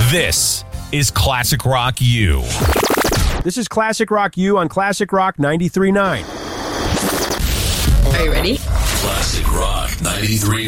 This is Classic Rock U. This is Classic Rock U on Classic Rock 93.9. Are you ready? Classic Rock 93.9.